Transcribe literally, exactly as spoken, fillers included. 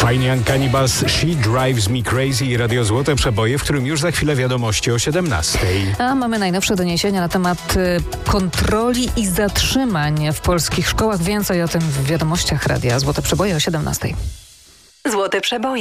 Fine Young Cannibals, She Drives Me Crazy i Radio Złote Przeboje, w którym już za chwilę wiadomości o siedemnastej. A mamy najnowsze doniesienia na temat y, kontroli i zatrzymań w polskich szkołach. Więcej o tym w wiadomościach Radia Złote Przeboje o siedemnastej. Złote Przeboje.